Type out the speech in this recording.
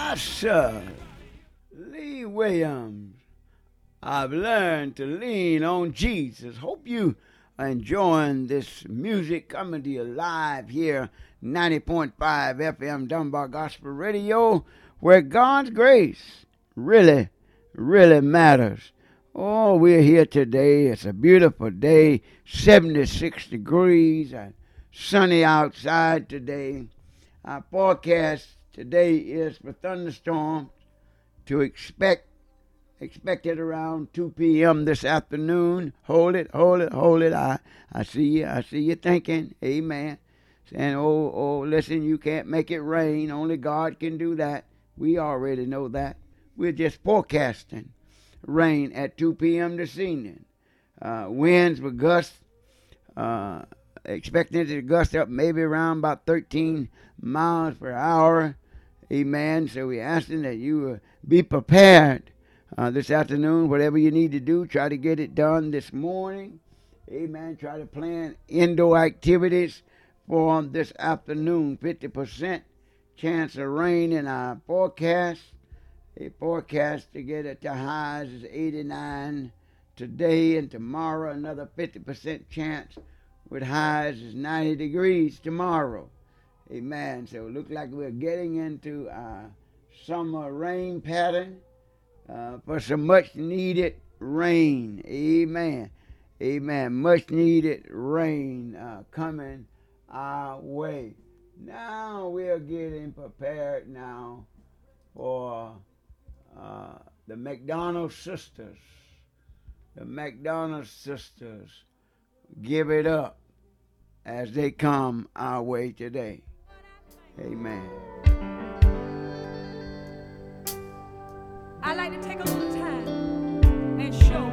Sir Lee Williams. I've learned to lean on Jesus. Hope you are enjoying this music coming to you live here, 90.5 FM Dunbar Gospel Radio, where God's grace really, really matters. Oh, we're here today. It's a beautiful day, 76 degrees, and sunny outside today. Our forecast today is for thunderstorms to expected around 2 p.m. this afternoon. Hold it. I see you thinking, amen. Saying, oh, listen, you can't make it rain. Only God can do that. We already know that. We're just forecasting rain at 2 p.m. this evening. Winds will gust, expecting to gust up maybe around about 13 miles per hour. Amen. So we're asking that you be prepared this afternoon. Whatever you need to do, try to get it done this morning. Amen. Try to plan indoor activities for this afternoon. 50% chance of rain in our forecast. A forecast to get it to highs is 89 today, and tomorrow another 50% chance with highs is 90 degrees tomorrow. Amen. So it looks like we're getting into our summer rain pattern for some much needed rain. Amen. Amen. Much needed rain coming our way. Now we're getting prepared now for the McDonald sisters. The McDonald sisters give it up as they come our way today. Amen. I like to take a little time and show